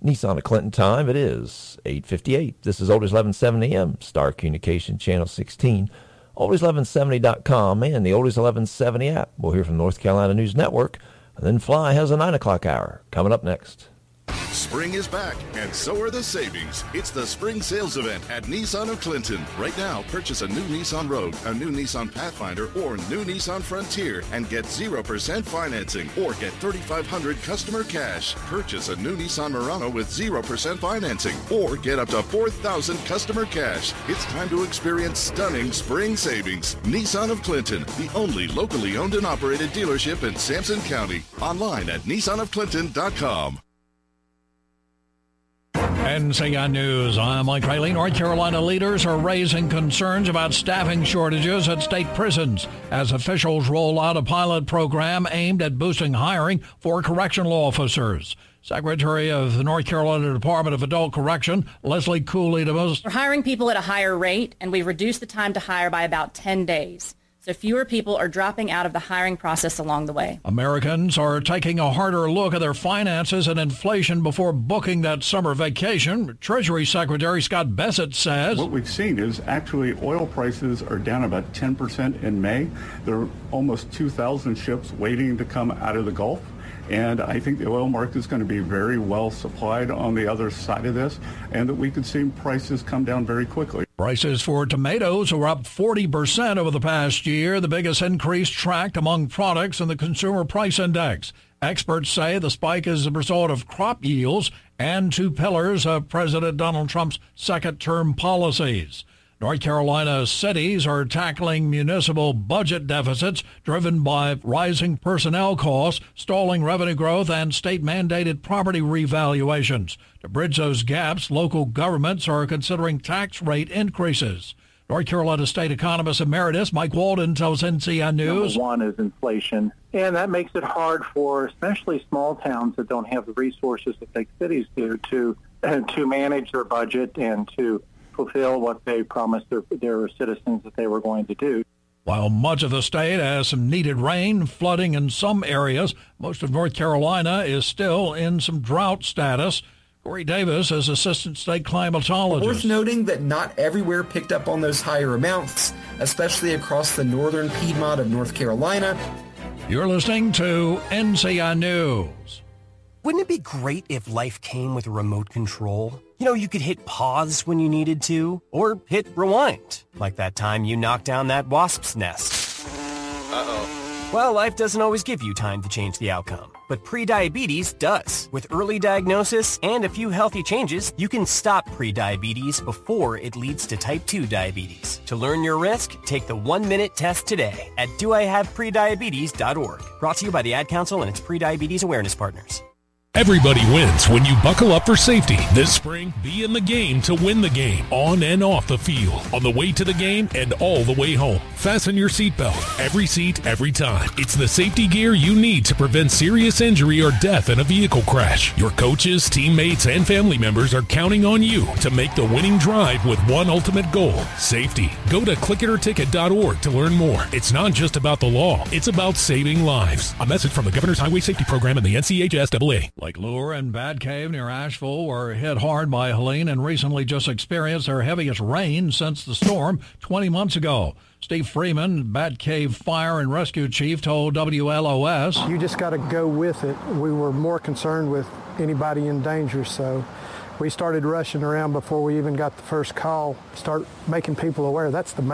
Nissan of Clinton time, it is 8:58. This is Oldies 1170 AM, Star Communication Channel 16, Oldies1170.com, and the Oldies 1170 app. We'll hear from North Carolina News Network, and then Fly has a 9 o'clock hour coming up next. Spring is back, and so are the savings. It's the spring sales event at Nissan of Clinton. Right now, purchase a new Nissan Rogue, a new Nissan Pathfinder, or new Nissan Frontier, and get 0% financing, or get $3,500 customer cash. Purchase a new Nissan Murano with 0% financing, or get up to $4,000 customer cash. It's time to experience stunning spring savings. Nissan of Clinton, the only locally owned and operated dealership in Sampson County. Online at nissanofclinton.com. NCN News, I'm Mike Riley. North Carolina leaders are raising concerns about staffing shortages at state prisons as officials roll out a pilot program aimed at boosting hiring for correctional officers. Secretary of the North Carolina Department of Adult Correction, Leslie Cooley DeMoss. We're hiring people at a higher rate, and we've reduced the time to hire by about 10 days. So fewer people are dropping out of the hiring process along the way. Americans are taking a harder look at their finances and inflation before booking that summer vacation. Treasury Secretary Scott Bessent says, what we've seen is actually oil prices are down about 10% in May. There are almost 2,000 ships waiting to come out of the Gulf. And I think the oil market is going to be very well supplied on the other side of this, and that we could see prices come down very quickly. Prices for tomatoes are up 40% over the past year, the biggest increase tracked among products in the Consumer Price Index. Experts say the spike is a result of crop yields and 2 pillars of President Donald Trump's second-term policies. North Carolina cities are tackling municipal budget deficits driven by rising personnel costs, stalling revenue growth, and state-mandated property revaluations. To bridge those gaps, local governments are considering tax rate increases. North Carolina State Economist Emeritus Mike Walden tells NCN News. Number one is inflation, and that makes it hard for especially small towns that don't have the resources that big cities do to manage their budget and to fulfill what they promised their citizens that they were going to do. While much of the state has some needed rain, flooding in some areas, most of North Carolina is still in some drought status. Corey Davis is assistant state climatologist. Worth noting that not everywhere picked up on those higher amounts, especially across the northern Piedmont of North Carolina. You're listening to NCN News. Wouldn't it be great if life came with a remote control? You know, you could hit pause when you needed to, or hit rewind, like that time you knocked down that wasp's nest. Uh-oh. Well, life doesn't always give you time to change the outcome, but prediabetes does. With early diagnosis and a few healthy changes, you can stop prediabetes before it leads to type 2 diabetes. To learn your risk, take the 1-minute test today at doihaveprediabetes.org. Brought to you by the Ad Council and its prediabetes awareness partners. Everybody wins when you buckle up for safety. This spring, be in the game to win the game, on and off the field, on the way to the game and all the way home. Fasten your seatbelt. Every seat, every time. It's the safety gear you need to prevent serious injury or death in a vehicle crash. Your coaches, teammates, and family members are counting on you to make the winning drive with one ultimate goal, safety. Go to clickitorticket.org to learn more. It's not just about the law. It's about saving lives. A message from the Governor's Highway Safety Program and the NCHSAA. Like Lure and Bad Cave near Asheville were hit hard by Helene and recently just experienced their heaviest rain since the storm 20 months ago. Steve Freeman, Bad Cave Fire and Rescue Chief, told WLOS. You just got to go with it. We were more concerned with anybody in danger, so we started rushing around before we even got the first call, start making people aware. That's the main